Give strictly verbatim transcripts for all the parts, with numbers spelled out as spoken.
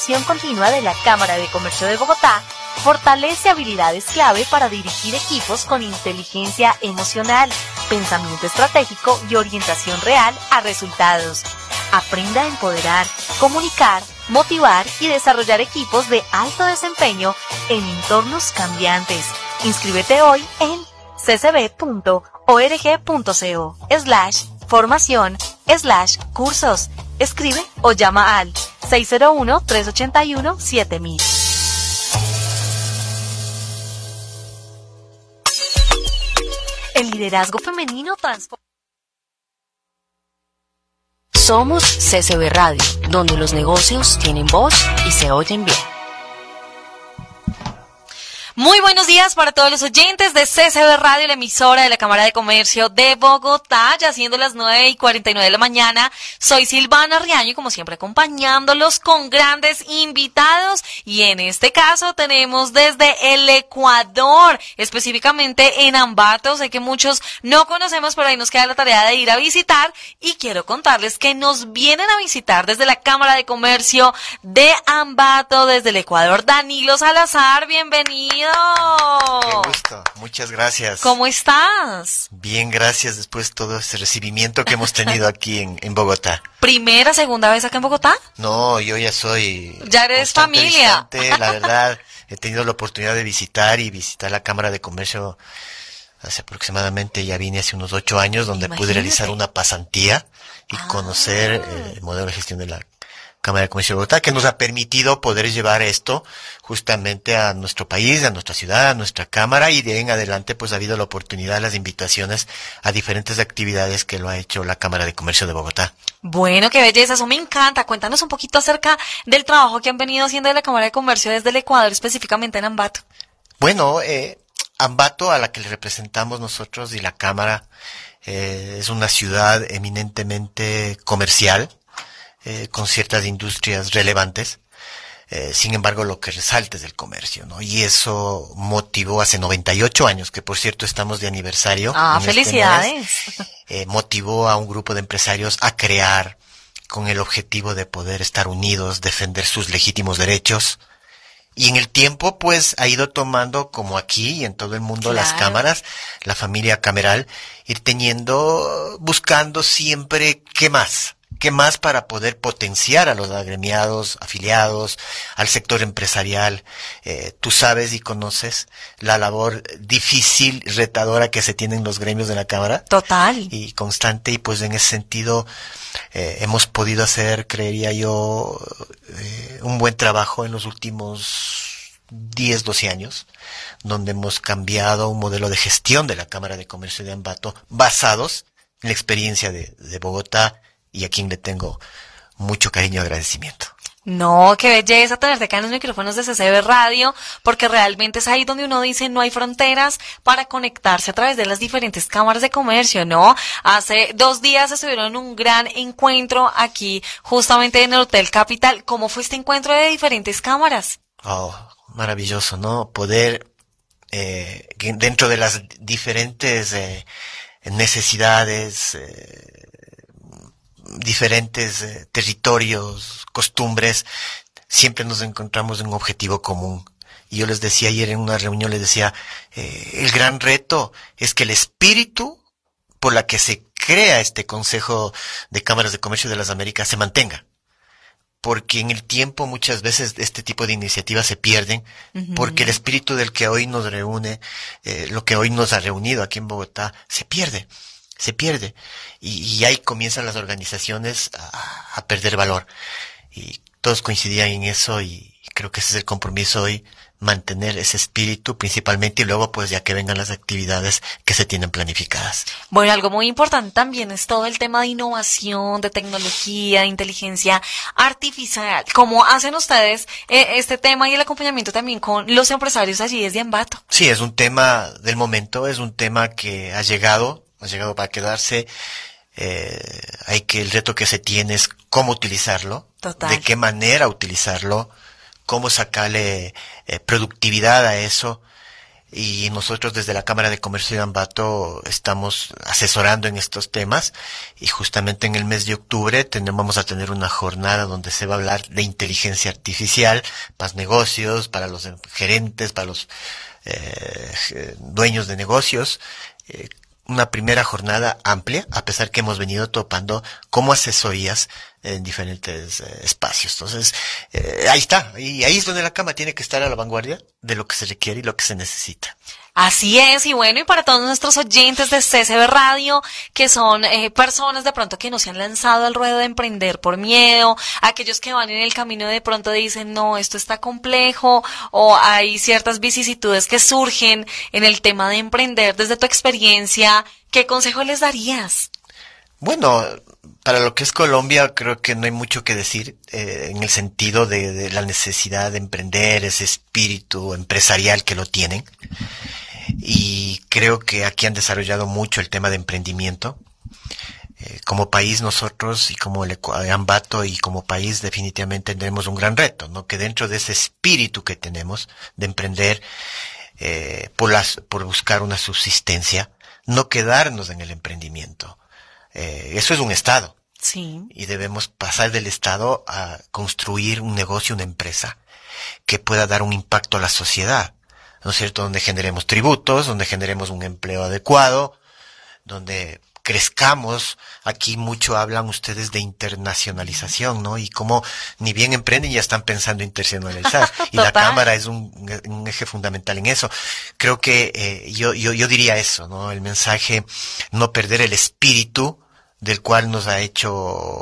formación continua de la Cámara de Comercio de Bogotá fortalece habilidades clave para dirigir equipos con inteligencia emocional, pensamiento estratégico y orientación real a resultados. Aprenda a empoderar, comunicar, motivar y desarrollar equipos de alto desempeño en entornos cambiantes. Inscríbete hoy en ccb.org.co slash formación slash cursos. Escribe o llama al seis cero uno, tres ocho uno, siete mil. El liderazgo femenino transforma. Somos C C B Radio, donde los negocios tienen voz y se oyen bien. Muy buenos días para todos los oyentes de C C B Radio, la emisora de la Cámara de Comercio de Bogotá, ya siendo las nueve y cuarenta y nueve de la mañana. Soy Silvana Riaño y como siempre acompañándolos con grandes invitados, y en este caso tenemos desde el Ecuador, específicamente en Ambato. Sé que muchos no conocemos, pero ahí nos queda la tarea de ir a visitar, y quiero contarles que nos vienen a visitar desde la Cámara de Comercio de Ambato, desde el Ecuador, Danilo Salazar. Bienvenido. Qué gusto, muchas gracias. ¿Cómo estás? Bien, gracias, después de todo ese recibimiento que hemos tenido aquí en, en Bogotá. ¿Primera, segunda vez acá en Bogotá? No, yo ya soy... Ya eres familia. Distante, la verdad, he tenido la oportunidad de visitar y visitar la Cámara de Comercio hace aproximadamente, ya vine hace unos ocho años, donde Imagínate. pude realizar una pasantía y ah. conocer eh, el modelo de gestión de la Cámara de Comercio de Bogotá, que nos ha permitido poder llevar esto justamente a nuestro país, a nuestra ciudad, a nuestra Cámara, y de ahí en adelante pues ha habido la oportunidad, las invitaciones a diferentes actividades que lo ha hecho la Cámara de Comercio de Bogotá. Bueno, qué belleza, eso me encanta. Cuéntanos un poquito acerca del trabajo que han venido haciendo de la Cámara de Comercio desde el Ecuador, específicamente en Ambato. Bueno, eh, Ambato, a la que le representamos nosotros y la Cámara, eh, es una ciudad eminentemente comercial, Eh, con ciertas industrias relevantes, eh, sin embargo lo que resalta es el comercio, ¿no? Y eso motivó hace noventa y ocho años, que por cierto estamos de aniversario. Ah, felicidades. Este mes, eh, motivó a un grupo de empresarios a crear con el objetivo de poder estar unidos, defender sus legítimos derechos. Y en el tiempo, pues, ha ido tomando, como aquí y en todo el mundo, claro, las cámaras, la familia cameral, ir teniendo, buscando siempre qué más. ¿Qué más para poder potenciar a los agremiados, afiliados, al sector empresarial? Eh, tú sabes y conoces la labor difícil, retadora que se tiene en los gremios de la Cámara. Total. Y constante, y pues en ese sentido eh, hemos podido hacer, creería yo, eh, un buen trabajo en los últimos diez, doce años, donde hemos cambiado un modelo de gestión de la Cámara de Comercio de Ambato, basados en la experiencia de, de Bogotá, y a quien le tengo mucho cariño y agradecimiento. No, qué belleza tenerte acá en los micrófonos de C C B Radio, porque realmente es ahí donde uno dice no hay fronteras para conectarse a través de las diferentes cámaras de comercio, ¿no? Hace dos días estuvieron en un gran encuentro aquí, justamente en el Hotel Capital. ¿Cómo fue este encuentro de diferentes cámaras? Oh, maravilloso, ¿no? Poder, eh, dentro de las diferentes eh, necesidades, eh, diferentes eh, territorios, costumbres, siempre nos encontramos en un objetivo común. Y yo les decía ayer en una reunión, les decía, eh, el gran reto es que el espíritu por la que se crea este Consejo de Cámaras de Comercio de las Américas se mantenga. Porque en el tiempo muchas veces este tipo de iniciativas se pierden, uh-huh. porque el espíritu del que hoy nos reúne, eh, lo que hoy nos ha reunido aquí en Bogotá, se pierde. se pierde, y, y ahí comienzan las organizaciones a, a perder valor, y todos coincidían en eso, y creo que ese es el compromiso hoy, mantener ese espíritu principalmente, y luego pues ya que vengan las actividades que se tienen planificadas. Bueno, algo muy importante también es todo el tema de innovación, de tecnología, de inteligencia artificial. ¿Cómo hacen ustedes eh, este tema y el acompañamiento también con los empresarios allí desde Ambato? Sí, es un tema del momento, es un tema que ha llegado, ha llegado para quedarse. Eh, hay que, el reto que se tiene es cómo utilizarlo, Total. de qué manera utilizarlo, cómo sacarle eh, productividad a eso. y nosotros desde la Cámara de Comercio de Ambato estamos asesorando en estos temas, y justamente en el mes de octubre tenemos, vamos a tener una jornada donde se va a hablar de inteligencia artificial para los negocios, para los gerentes, para los eh, dueños de negocios, eh, una primera jornada amplia, a pesar que hemos venido topando como asesorías en diferentes eh, espacios. Entonces, eh, ahí está, y ahí es donde la Cámara tiene que estar a la vanguardia de lo que se requiere y lo que se necesita. Así es, y bueno, y para todos nuestros oyentes de C S B Radio, que son eh, personas de pronto que no se han lanzado al ruedo de emprender por miedo, aquellos que van en el camino de pronto dicen, no, esto está complejo, o hay ciertas vicisitudes que surgen en el tema de emprender. Desde tu experiencia, ¿qué consejo les darías? Bueno, para lo que es Colombia, creo que no hay mucho que decir eh, en el sentido de, de la necesidad de emprender, ese espíritu empresarial que lo tienen. Y creo que aquí han desarrollado mucho el tema de emprendimiento. Eh, como país nosotros y como el Ambato y como país definitivamente tenemos un gran reto, ¿no? Que dentro de ese espíritu que tenemos de emprender eh, por, las, por buscar una subsistencia, no quedarnos en el emprendimiento. Eh, eso es un estado. Sí. Y debemos pasar del estado a construir un negocio, una empresa que pueda dar un impacto a la sociedad, ¿no es cierto? Donde generemos tributos, donde generemos un empleo adecuado, donde crezcamos. Aquí mucho hablan ustedes de internacionalización, ¿no? Y como ni bien emprenden ya están pensando internacionalizar. Y la Cámara es un, un eje fundamental en eso. Creo que eh, yo, yo, yo diría eso, ¿no? El mensaje, no perder el espíritu del cual nos ha hecho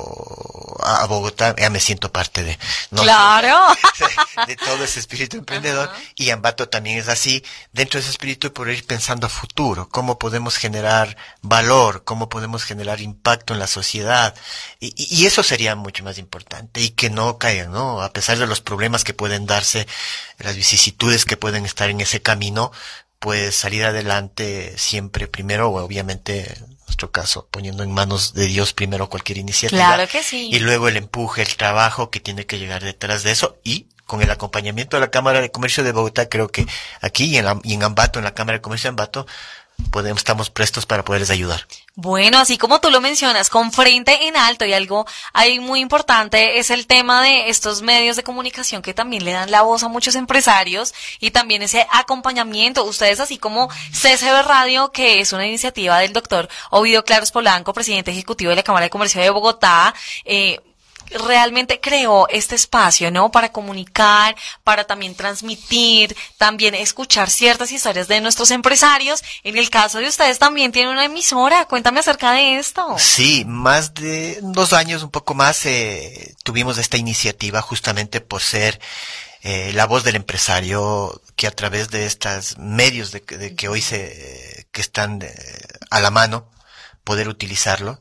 a Bogotá, ya me siento parte de, ¿no? Claro. De, de todo ese espíritu emprendedor. Uh-huh. Y Ambato también es así, dentro de ese espíritu, por ir pensando a futuro, cómo podemos generar valor, cómo podemos generar impacto en la sociedad, y, y eso sería mucho más importante, y que no caigan, ¿no? A pesar de los problemas que pueden darse, las vicisitudes que pueden estar en ese camino, pues salir adelante siempre primero, obviamente, en nuestro caso, poniendo en manos de Dios primero cualquier iniciativa. Claro que sí. Y luego el empuje, el trabajo que tiene que llegar detrás de eso, y con el acompañamiento de la Cámara de Comercio de Bogotá, creo que aquí y en, la, y en Ambato, en la Cámara de Comercio de Ambato, podemos, estamos prestos para poderles ayudar. Bueno, así como tú lo mencionas, con frente en alto, y algo ahí muy importante es el tema de estos medios de comunicación que también le dan la voz a muchos empresarios, y también ese acompañamiento. Ustedes, así como C S B Radio, que es una iniciativa del doctor Ovidio Claros Polanco, presidente ejecutivo de la Cámara de Comercio de Bogotá, eh, realmente creó este espacio, ¿no? Para comunicar, para también transmitir, también escuchar ciertas historias de nuestros empresarios. En el caso de ustedes también tienen una emisora. Cuéntame acerca de esto. Sí, más de dos años, un poco más, eh, tuvimos esta iniciativa justamente por ser eh, la voz del empresario, que a través de estos medios de, de que hoy se, que están de, a la mano, poder utilizarlo.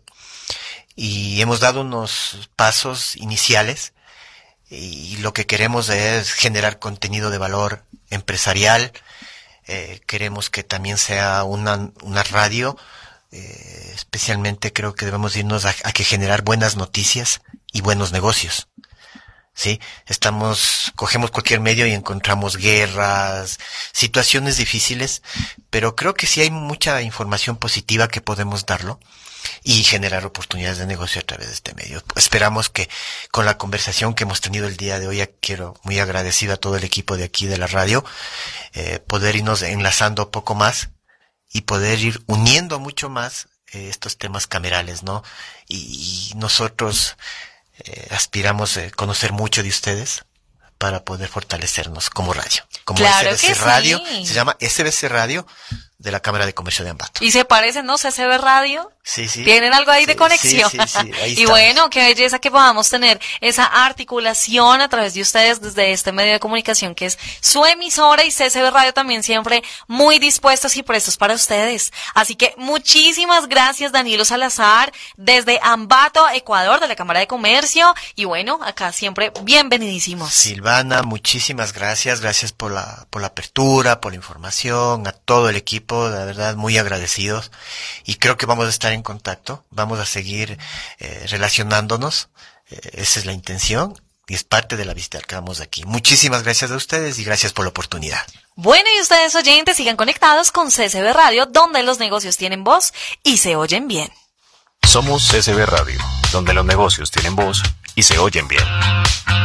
Y hemos dado unos pasos iniciales, y lo que queremos es generar contenido de valor empresarial. Eh, queremos que también sea una, una radio, eh, especialmente creo que debemos irnos a, a que generar buenas noticias y buenos negocios. Sí, estamos, cogemos cualquier medio y encontramos guerras, situaciones difíciles, pero creo que sí hay mucha información positiva que podemos darlo y generar oportunidades de negocio a través de este medio. Esperamos que con la conversación que hemos tenido el día de hoy, quiero muy agradecido a todo el equipo de aquí de la radio, eh, poder irnos enlazando poco más y poder ir uniendo mucho más eh, estos temas camerales, ¿no? Y, y nosotros eh, aspiramos a eh, conocer mucho de ustedes para poder fortalecernos como radio. Como claro S B C que Radio, sí. Se llama S B C Radio de la Cámara de Comercio de Ambato. Y se parecen, ¿no? C S B Radio. Sí, sí. Tienen algo ahí sí, de conexión. Sí, sí, sí, ahí y estamos. bueno, qué belleza que podamos tener esa articulación a través de ustedes desde este medio de comunicación que es su emisora, y C S B Radio también siempre muy dispuestos y prestos para ustedes. Así que muchísimas gracias, Danilo Salazar, desde Ambato, Ecuador, de la Cámara de Comercio. Y bueno, acá siempre bienvenidísimos. Silvana, muchísimas gracias. Gracias por la, por la apertura, por la información, a todo el equipo, la verdad, muy agradecidos. Y creo que vamos a estar en contacto, vamos a seguir eh, relacionándonos, eh, esa es la intención y es parte de la visita que damos aquí. Muchísimas gracias a ustedes y gracias por la oportunidad. Bueno, y ustedes oyentes sigan conectados con C S B Radio, donde los negocios tienen voz y se oyen bien. Somos C S B Radio, donde los negocios tienen voz y se oyen bien.